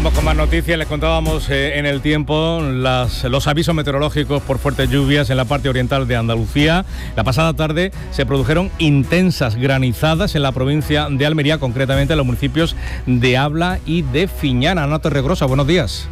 Vamos con más noticias. Les contábamos en el tiempo los avisos meteorológicos por fuertes lluvias en la parte oriental de Andalucía. La pasada tarde se produjeron intensas granizadas en la provincia de Almería, concretamente en los municipios de Abla y de Fiñana. Ana Torregrosa, buenos días.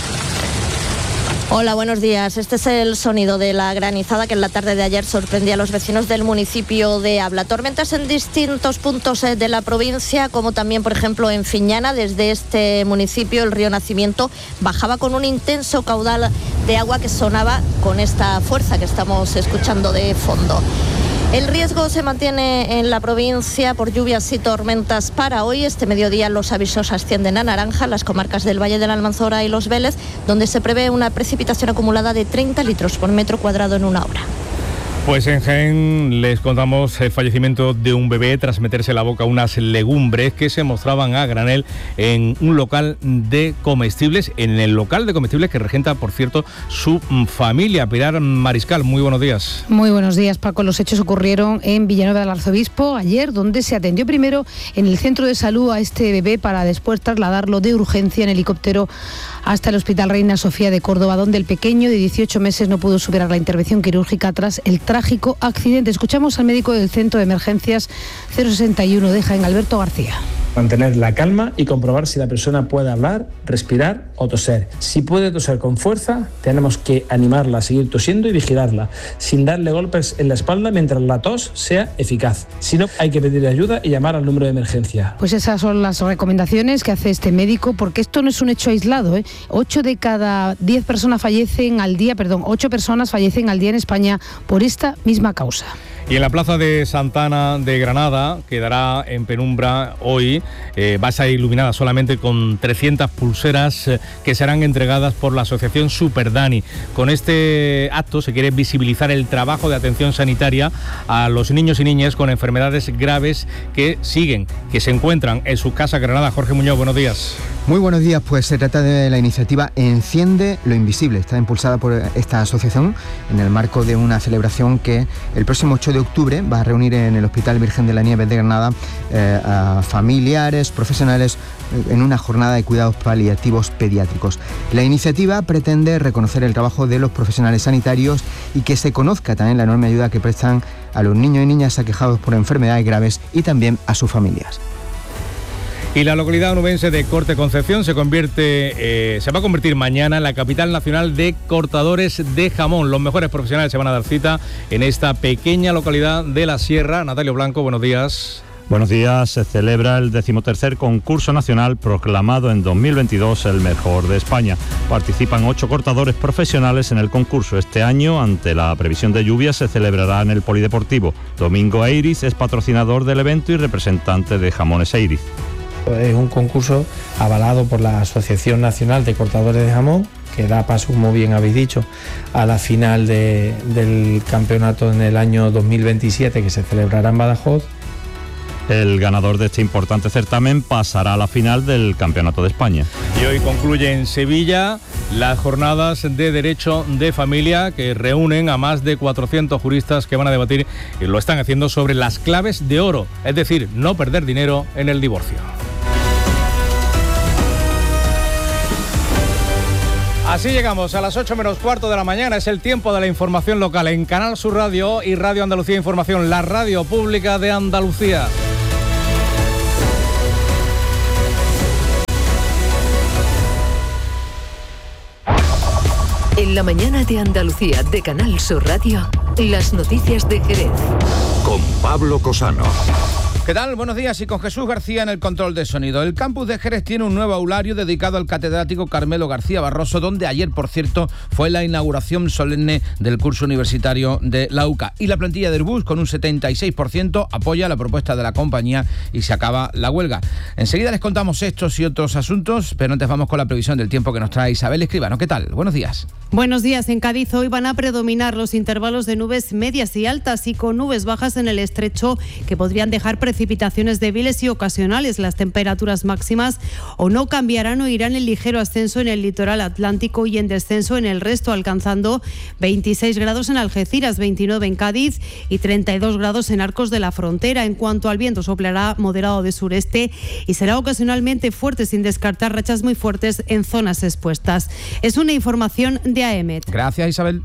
Hola, buenos días. Este es el sonido de la granizada que en la tarde de ayer sorprendía a los vecinos del municipio de Abla. Tormentas en distintos puntos de la provincia, como también, por ejemplo, en Fiñana. Desde este municipio, el río Nacimiento bajaba con un intenso caudal de agua que sonaba con esta fuerza que estamos escuchando de fondo. El riesgo se mantiene en la provincia por lluvias y tormentas para hoy. Este mediodía los avisos ascienden a naranja en las comarcas del Valle de la Almanzora y Los Vélez, donde se prevé una precipitación acumulada de 30 litros por metro cuadrado en una hora. Pues en Jaén les contamos el fallecimiento de un bebé tras meterse en la boca unas legumbres que se mostraban a granel en un local de comestibles, en el local de comestibles que regenta, por cierto, su familia. Pilar Mariscal, muy buenos días. Muy buenos días, Paco. Los hechos ocurrieron en Villanueva del Arzobispo ayer, donde se atendió primero en el centro de salud a este bebé para después trasladarlo de urgencia en helicóptero hasta el Hospital Reina Sofía de Córdoba, donde el pequeño de 18 meses no pudo superar la intervención quirúrgica tras el trágico accidente. Escuchamos al médico del Centro de Emergencias 061 de Jaén, Alberto García. Mantener la calma y comprobar si la persona puede hablar, respirar o toser. Si puede toser con fuerza, tenemos que animarla a seguir tosiendo y vigilarla, sin darle golpes en la espalda mientras la tos sea eficaz. Si no, hay que pedir ayuda y llamar al número de emergencia. Pues esas son las recomendaciones que hace este médico, porque esto no es un hecho aislado, 8 de cada 10 personas fallecen al día, 8 personas fallecen al día en España por esta misma causa. Y en la plaza de Santana de Granada quedará en penumbra hoy, va a ser iluminada solamente con 300 pulseras que serán entregadas por la asociación Superdani. Con este acto se quiere visibilizar el trabajo de atención sanitaria a los niños y niñas con enfermedades graves que se encuentran en su casa. Granada. Jorge Muñoz, buenos días. Muy buenos días, pues se trata de la iniciativa Enciende lo Invisible. Está impulsada por esta asociación en el marco de una celebración que el próximo 8 de octubre va a reunir en el Hospital Virgen de la Nieves de Granada a familiares, profesionales en una jornada de cuidados paliativos pediátricos. La iniciativa pretende reconocer el trabajo de los profesionales sanitarios y que se conozca también la enorme ayuda que prestan a los niños y niñas aquejados por enfermedades graves y también a sus familias. Y la localidad onubense de Corte Concepción se va a convertir mañana en la capital nacional de cortadores de jamón. Los mejores profesionales se van a dar cita en esta pequeña localidad de la Sierra. Natalio Blanco, buenos días. Buenos días. Se celebra el 13º concurso nacional proclamado en 2022 el mejor de España. Participan 8 cortadores profesionales en el concurso. Este año, ante la previsión de lluvias, se celebrará en el Polideportivo. Domingo Eiriz es patrocinador del evento y representante de Jamones Eiriz. Es un concurso avalado por la Asociación Nacional de Cortadores de Jamón, que da paso, como bien habéis dicho, a la final del campeonato en el año 2027, que se celebrará en Badajoz. El ganador de este importante certamen pasará a la final del Campeonato de España. Y hoy concluye en Sevilla las jornadas de Derecho de Familia, que reúnen a más de 400 juristas que van a debatir, y lo están haciendo, sobre las claves de oro, es decir, no perder dinero en el divorcio. Así llegamos a las 8 menos cuarto de la mañana. Es el tiempo de la información local en Canal Sur Radio y Radio Andalucía Información, la radio pública de Andalucía. En la mañana de Andalucía de Canal Sur Radio, las noticias de Jerez. Con Pablo Cosano. ¿Qué tal? Buenos días, y con Jesús García en el control de sonido. El campus de Jerez tiene un nuevo aulario dedicado al catedrático Carmelo García Barroso, donde ayer, por cierto, fue la inauguración solemne del curso universitario de la UCA. Y la plantilla del bus, con un 76%, apoya la propuesta de la compañía y se acaba la huelga. Enseguida les contamos estos y otros asuntos, pero antes vamos con la previsión del tiempo que nos trae Isabel Escribano. ¿Qué tal? Buenos días. Buenos días. En Cádiz hoy van a predominar los intervalos de nubes medias y altas y con nubes bajas en el estrecho que podrían dejar precipitaciones débiles y ocasionales. Las temperaturas máximas o no cambiarán o irán en ligero ascenso en el litoral atlántico y en descenso en el resto, alcanzando 26 grados en Algeciras, 29 en Cádiz y 32 grados en Arcos de la Frontera. En cuanto al viento, soplará moderado de sureste y será ocasionalmente fuerte, sin descartar rachas muy fuertes en zonas expuestas. Es una información de AEMET. Gracias, Isabel.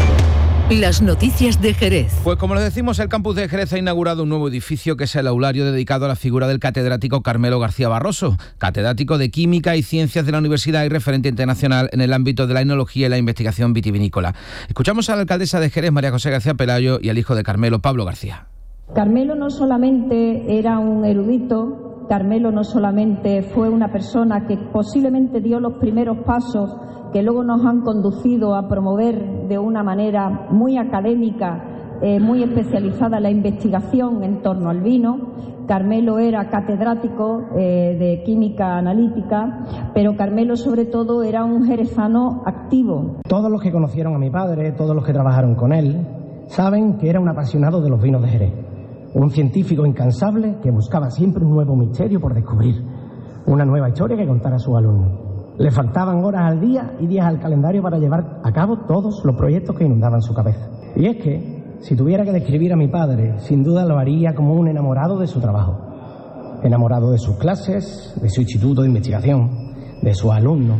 Las noticias de Jerez. Pues como les decimos, el campus de Jerez ha inaugurado un nuevo edificio que es el aulario dedicado a la figura del catedrático Carmelo García Barroso, catedrático de Química y Ciencias de la Universidad y referente internacional en el ámbito de la enología y la investigación vitivinícola. Escuchamos a la alcaldesa de Jerez, María José García Pelayo, y al hijo de Carmelo, Pablo García. Carmelo no solamente era un erudito, Carmelo no solamente fue una persona que posiblemente dio los primeros pasos que luego nos han conducido a promover de una manera muy académica, muy especializada la investigación en torno al vino. Carmelo era catedrático de química analítica, pero Carmelo sobre todo era un jerezano activo. Todos los que conocieron a mi padre, todos los que trabajaron con él, saben que era un apasionado de los vinos de Jerez. Un científico incansable que buscaba siempre un nuevo misterio por descubrir, una nueva historia que contar a sus alumnos. Le faltaban horas al día y días al calendario para llevar a cabo todos los proyectos que inundaban su cabeza. Y es que, si tuviera que describir a mi padre, sin duda lo haría como un enamorado de su trabajo. Enamorado de sus clases, de su instituto de investigación, de sus alumnos.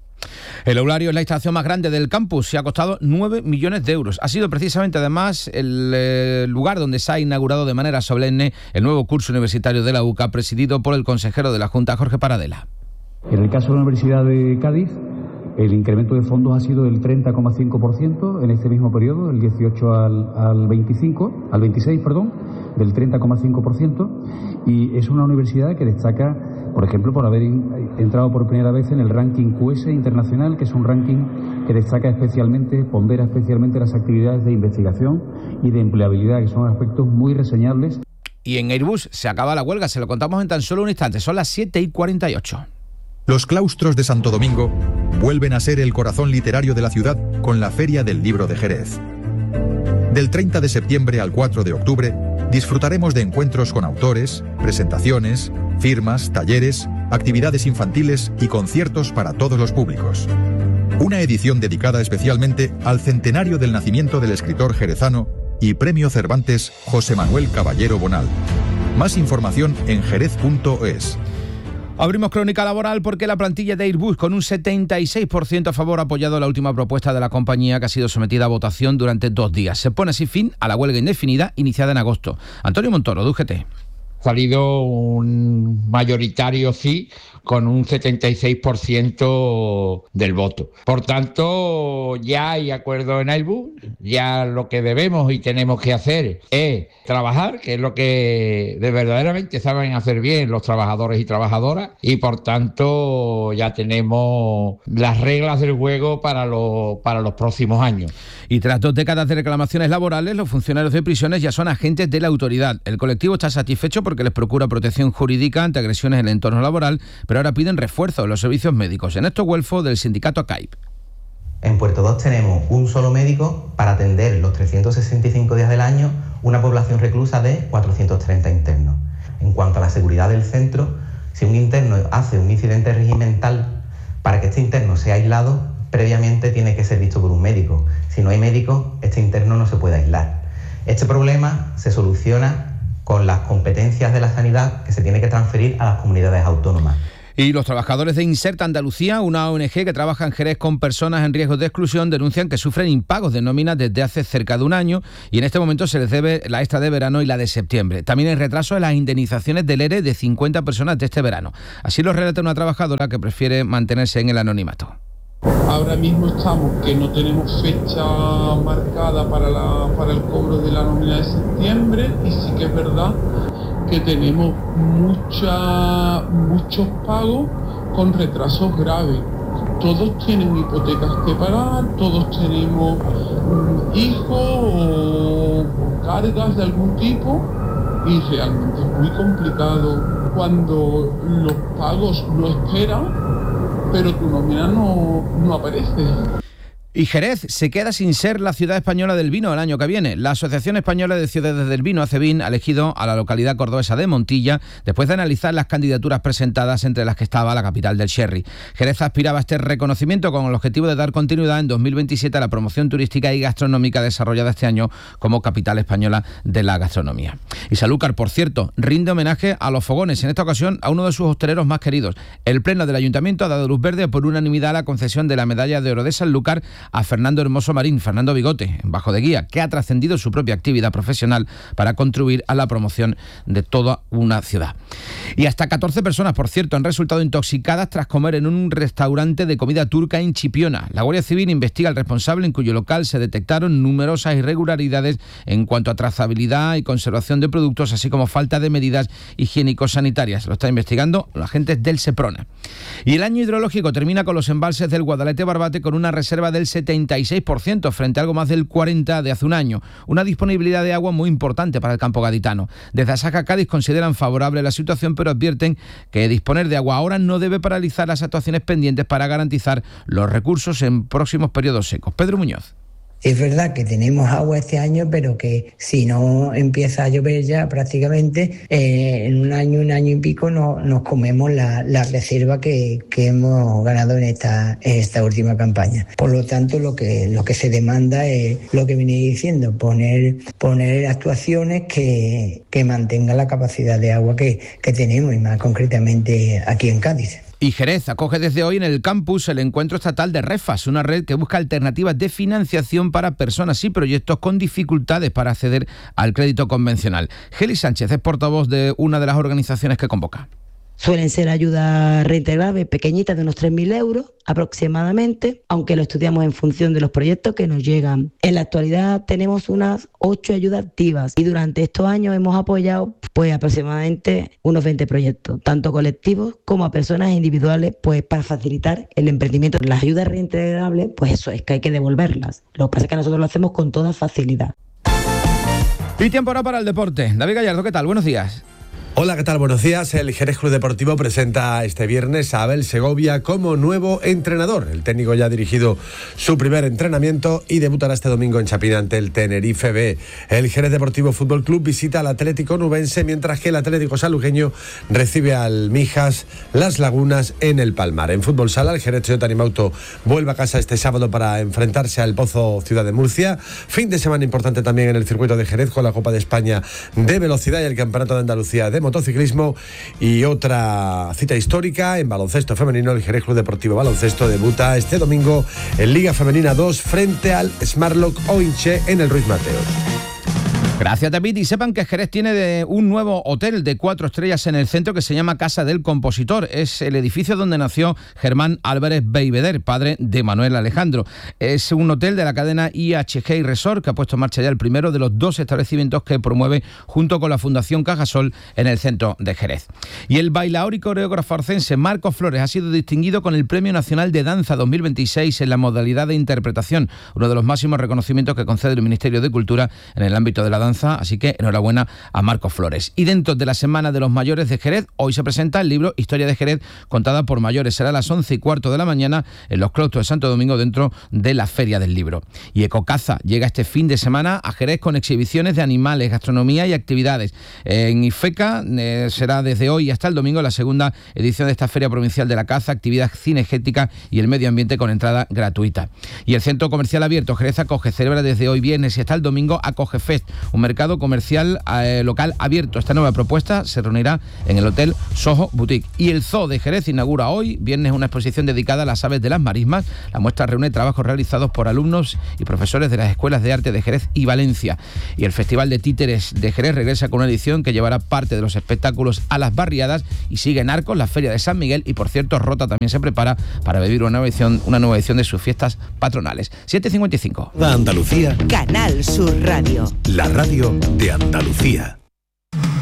El aulario es la instalación más grande del campus y ha costado 9 millones de euros. Ha sido precisamente además el lugar donde se ha inaugurado de manera solemne el nuevo curso universitario de la UCA, presidido por el consejero de la Junta, Jorge Paradela. En el caso de la Universidad de Cádiz, el incremento de fondos ha sido del 30,5% en este mismo periodo, del 18 al 26, del 30,5%, y es una universidad que destaca, por ejemplo, por haber entrado por primera vez en el ranking QS internacional, que es un ranking que destaca especialmente, pondera especialmente las actividades de investigación y de empleabilidad, que son aspectos muy reseñables. Y en Airbus se acaba la huelga, se lo contamos en tan solo un instante, son las 7:48. Los claustros de Santo Domingo vuelven a ser el corazón literario de la ciudad con la Feria del Libro de Jerez. Del 30 de septiembre al 4 de octubre disfrutaremos de encuentros con autores, presentaciones, firmas, talleres, actividades infantiles y conciertos para todos los públicos. Una edición dedicada especialmente al centenario del nacimiento del escritor jerezano y Premio Cervantes José Manuel Caballero Bonal. Más información en jerez.es. Abrimos crónica laboral porque la plantilla de Airbus, con un 76% a favor, ha apoyado la última propuesta de la compañía, que ha sido sometida a votación durante 2 días. Se pone así fin a la huelga indefinida iniciada en agosto. Antonio Montoro, de UGT. Ha salido un mayoritario sí, con un 76% del voto. Por tanto, ya hay acuerdo en Airbus, ya lo que debemos y tenemos que hacer es trabajar, que es lo que verdaderamente saben hacer bien los trabajadores y trabajadoras, y por tanto ya tenemos las reglas del juego para los próximos años. Y tras 2 décadas de reclamaciones laborales, los funcionarios de prisiones ya son agentes de la autoridad. El colectivo está satisfecho porque les procura protección jurídica ante agresiones en el entorno laboral, pero ahora piden refuerzo en los servicios médicos. Ernesto Güelfo, del sindicato ACAIP. En Puerto 2 tenemos un solo médico para atender los 365 días del año una población reclusa de 430 internos. En cuanto a la seguridad del centro, si un interno hace un incidente regimental, para que este interno sea aislado, previamente tiene que ser visto por un médico. Si no hay médico, este interno no se puede aislar. Este problema se soluciona con las competencias de la sanidad que se tiene que transferir a las comunidades autónomas. Y los trabajadores de Inserta Andalucía, una ONG que trabaja en Jerez con personas en riesgo de exclusión, denuncian que sufren impagos de nóminas desde hace cerca de un año y en este momento se les debe la extra de verano y la de septiembre. También hay retraso en las indemnizaciones del ERE de 50 personas de este verano. Así lo relata una trabajadora que prefiere mantenerse en el anonimato. Ahora mismo estamos que no tenemos fecha marcada para el cobro de la nómina de septiembre, y sí que es verdad que tenemos muchos pagos con retrasos graves. Todos tienen hipotecas que pagar, todos tenemos hijos o cargas de algún tipo, y realmente es muy complicado cuando los pagos no esperan, pero tu nómina no aparece. Y Jerez se queda sin ser la ciudad española del vino el año que viene. La Asociación Española de Ciudades del Vino, ACEVIN, ha elegido a la localidad cordobesa de Montilla después de analizar las candidaturas presentadas, entre las que estaba la capital del sherry. Jerez aspiraba a este reconocimiento con el objetivo de dar continuidad en 2027 a la promoción turística y gastronómica desarrollada este año como capital española de la gastronomía. Y Sanlúcar, por cierto, rinde homenaje a los fogones, en esta ocasión a uno de sus hosteleros más queridos. El Pleno del Ayuntamiento ha dado luz verde por unanimidad a la concesión de la medalla de oro de Sanlúcar a Fernando Hermoso Marín, Fernando Bigote, en Bajo de Guía, que ha trascendido su propia actividad profesional para contribuir a la promoción de toda una ciudad. Y hasta 14 personas, por cierto, han resultado intoxicadas tras comer en un restaurante de comida turca en Chipiona. La Guardia Civil investiga al responsable, en cuyo local se detectaron numerosas irregularidades en cuanto a trazabilidad y conservación de productos, así como falta de medidas higiénico-sanitarias. Lo está investigando los agentes del Seprona. Y el año hidrológico termina con los embalses del Guadalete-Barbate con una reserva del 76% frente a algo más del 40% de hace un año. Una disponibilidad de agua muy importante para el campo gaditano. Desde Asaja Cádiz consideran favorable la situación, pero advierten que disponer de agua ahora no debe paralizar las actuaciones pendientes para garantizar los recursos en próximos periodos secos. Pedro Muñoz. Es verdad que tenemos agua este año, pero que si no empieza a llover ya prácticamente, en un año y pico nos comemos la reserva que hemos ganado en esta última campaña. Por lo tanto, lo que se demanda es lo que venía diciendo, poner actuaciones que mantengan la capacidad de agua que tenemos, y más concretamente aquí en Cádiz. Y Jerez acoge desde hoy en el campus el encuentro estatal de REFAS, una red que busca alternativas de financiación para personas y proyectos con dificultades para acceder al crédito convencional. Geli Sánchez es portavoz de una de las organizaciones que convoca. Suelen ser ayudas reintegrables pequeñitas de unos 3.000 euros aproximadamente, aunque lo estudiamos en función de los proyectos que nos llegan. En la actualidad tenemos unas 8 ayudas activas y durante estos años hemos apoyado aproximadamente unos 20 proyectos, tanto colectivos como a personas individuales, para facilitar el emprendimiento. Las ayudas reintegrables, eso es que hay que devolverlas. Lo que pasa es que nosotros lo hacemos con toda facilidad. Y tiempo ahora para el deporte. David Gallardo, ¿qué tal? Buenos días. Hola, ¿qué tal? Buenos días. El Jerez Club Deportivo presenta este viernes a Abel Segovia como nuevo entrenador. El técnico ya ha dirigido su primer entrenamiento y debutará este domingo en Chapina ante el Tenerife B. El Jerez Deportivo Fútbol Club visita al Atlético Nubense, mientras que el Atlético Sanluqueño recibe al Mijas Las Lagunas en el Palmar. En fútbol sala, el Jerez Toyota Animauto vuelve a casa este sábado para enfrentarse al Pozo Ciudad de Murcia. Fin de semana importante también en el circuito de Jerez con la Copa de España de Velocidad y el Campeonato de Andalucía de motociclismo, y otra cita histórica en baloncesto femenino. El Jerez Club Deportivo Baloncesto debuta este domingo en Liga Femenina 2 frente al Smartlock Oinche en el Ruiz Mateos. Gracias, David. Y sepan que Jerez tiene un nuevo hotel de 4 estrellas en el centro que se llama Casa del Compositor. Es el edificio donde nació Germán Álvarez Beiveder, padre de Manuel Alejandro. Es un hotel de la cadena IHG Resort que ha puesto en marcha ya el primero de los 2 establecimientos que promueve junto con la Fundación Cajasol en el centro de Jerez. Y el bailaor y coreógrafo arcense Marcos Flores ha sido distinguido con el Premio Nacional de Danza 2026 en la modalidad de interpretación, uno de los máximos reconocimientos que concede el Ministerio de Cultura en el ámbito de la danza. Así que enhorabuena a Marcos Flores. Y dentro de la Semana de los Mayores de Jerez, hoy se presenta el libro Historia de Jerez contada por mayores. Será a las 11:15 de la mañana en los claustros de Santo Domingo dentro de la Feria del Libro. Y Ecocaza llega este fin de semana a Jerez con exhibiciones de animales, gastronomía y actividades. En IFECA será desde hoy hasta el domingo la segunda edición de esta Feria Provincial de la Caza, actividad cinegética y el medio ambiente con entrada gratuita. Y el Centro Comercial Abierto Jerez Acoge celebra desde hoy viernes y hasta el domingo Acoge Fest, un mercado comercial local abierto. Esta nueva propuesta se reunirá en el Hotel Soho Boutique. Y el Zoo de Jerez inaugura hoy, viernes, una exposición dedicada a las aves de las marismas. La muestra reúne trabajos realizados por alumnos y profesores de las escuelas de arte de Jerez y Valencia. Y el Festival de Títeres de Jerez regresa con una edición que llevará parte de los espectáculos a las barriadas y sigue en Arcos la Feria de San Miguel. Y por cierto, Rota también se prepara para vivir una nueva edición de sus fiestas patronales. 7:55. Andalucía. Canal Sur Radio. La radio de Andalucía.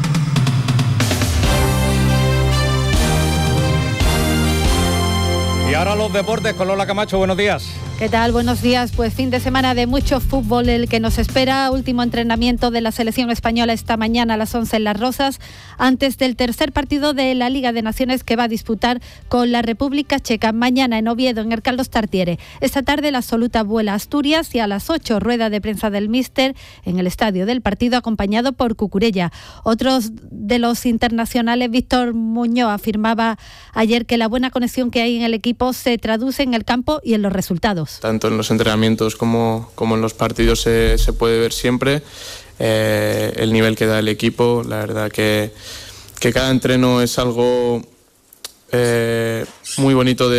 Y ahora los deportes con Lola Camacho, buenos días. ¿Qué tal? Buenos días. Pues fin de semana de mucho fútbol el que nos espera. Último entrenamiento de la selección española esta mañana a las 11 en Las Rozas, antes del tercer partido de la Liga de Naciones que va a disputar con la República Checa. Mañana en Oviedo, en el Carlos Tartiere. Esta tarde la absoluta vuela a Asturias y a las 8 rueda de prensa del míster en el estadio del partido acompañado por Cucurella. Otros de los internacionales, Víctor Muñoz, afirmaba ayer que la buena conexión que hay en el equipo se traduce en el campo y en los resultados. Tanto en los entrenamientos como en los partidos se puede ver siempre el nivel que da el equipo. La verdad que cada entreno es algo muy bonito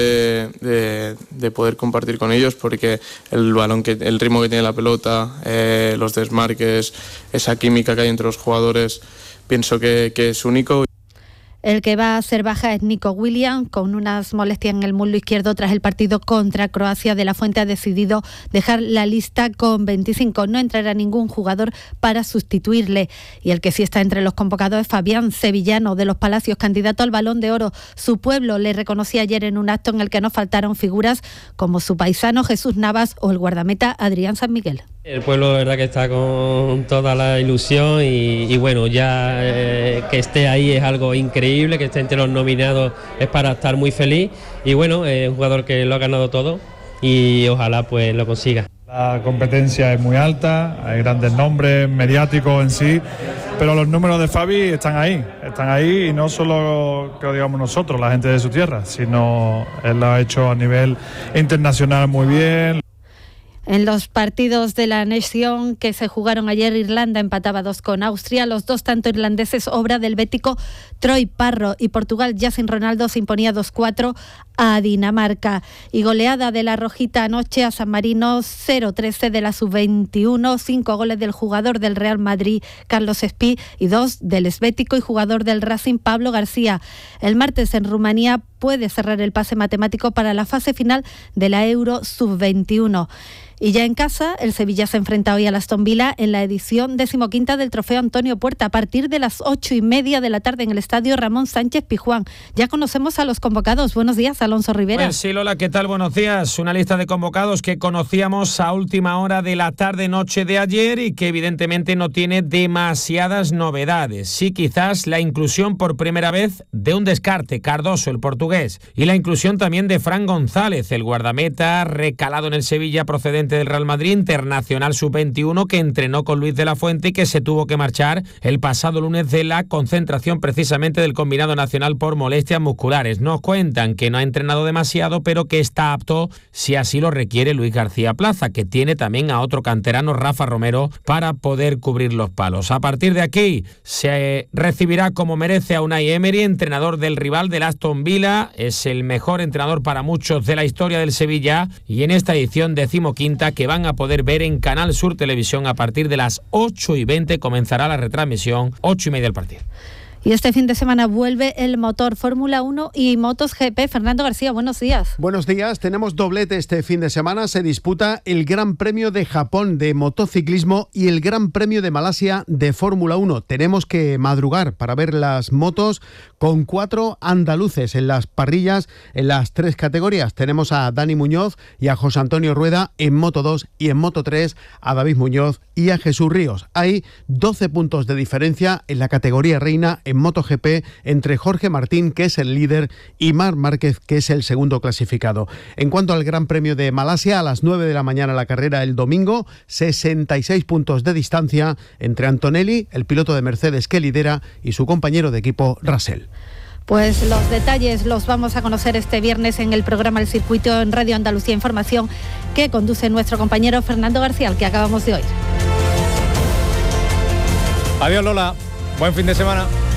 de poder compartir con ellos, porque el ritmo que tiene la pelota, los desmarques, esa química que hay entre los jugadores, pienso que es único. El que va a ser baja es Nico Williams, con unas molestias en el muslo izquierdo tras el partido contra Croacia. De la Fuente ha decidido dejar la lista con 25. No entrará ningún jugador para sustituirle. Y el que sí está entre los convocados es Fabián Sevillano, de Los Palacios, candidato al Balón de Oro. Su pueblo le reconocía ayer en un acto en el que no faltaron figuras como su paisano Jesús Navas o el guardameta Adrián San Miguel. El pueblo, de verdad, que está con toda la ilusión y bueno, ya que esté ahí es algo increíble, que esté entre los nominados es para estar muy feliz y bueno, es un jugador que lo ha ganado todo y ojalá pues lo consiga. La competencia es muy alta, hay grandes nombres mediáticos en sí, pero los números de Fabi están ahí y no solo que lo digamos nosotros, la gente de su tierra, sino él lo ha hecho a nivel internacional muy bien. En los partidos de la Nación que se jugaron ayer, Irlanda empataba 2 con Austria, los dos tanto irlandeses obra del bético Troy Parro, y Portugal, ya sin Ronaldo, se imponía 2-4 a Dinamarca. Y goleada de la Rojita anoche a San Marino, 0-13 de la Sub-21, 5 goles del jugador del Real Madrid, Carlos Espí, y 2 del esbético y jugador del Racing, Pablo García. El martes en Rumanía puede cerrar el pase matemático para la fase final de la Euro Sub-21. Y ya en casa, el Sevilla se enfrenta hoy al Aston Villa en la edición 15ª del Trofeo Antonio Puerta, a partir de las 8:30 de la tarde en el estadio Ramón Sánchez Pizjuán. Ya conocemos a los convocados. Buenos días, Alonso Rivera. Pues sí, Lola, ¿qué tal? Buenos días. Una lista de convocados que conocíamos a última hora de la tarde-noche de ayer y que evidentemente no tiene demasiadas novedades. Sí, quizás la inclusión por primera vez de un descarte, Cardoso, el portugués, y la inclusión también de Fran González, el guardameta recalado en el Sevilla procedente del Real Madrid, internacional sub-21 que entrenó con Luis de la Fuente y que se tuvo que marchar el pasado lunes de la concentración precisamente del combinado nacional por molestias musculares. Nos cuentan que no ha entrenado demasiado, pero que está apto si así lo requiere Luis García Plaza, que tiene también a otro canterano, Rafa Romero, para poder cubrir los palos. A partir de aquí se recibirá como merece a Unai Emery, entrenador del rival del Aston Villa. Es el mejor entrenador para muchos de la historia del Sevilla, y en esta edición 15ª que van a poder ver en Canal Sur Televisión a partir de las 8:20 comenzará la retransmisión, 8:30 del partido. Y este fin de semana vuelve el motor Fórmula 1 y Motos GP. Fernando García, buenos días. Buenos días, tenemos doblete este fin de semana. Se disputa el Gran Premio de Japón de motociclismo y el Gran Premio de Malasia de Fórmula 1. Tenemos que madrugar para ver las motos con 4 andaluces en las parrillas en las 3 categorías. Tenemos a Dani Muñoz y a José Antonio Rueda en Moto 2 y en Moto 3 a David Muñoz y a Jesús Ríos. Hay 12 puntos de diferencia en la categoría reina en MotoGP entre Jorge Martín, que es el líder, y Marc Márquez, que es el segundo clasificado. En cuanto al Gran Premio de Malasia, a las 9 de la mañana la carrera el domingo, 66 puntos de distancia entre Antonelli, el piloto de Mercedes que lidera, y su compañero de equipo Russell. Pues los detalles los vamos a conocer este viernes en el programa El Circuito en Radio Andalucía Información, que conduce nuestro compañero Fernando García, al que acabamos de oír. Adiós, Lola. Buen fin de semana.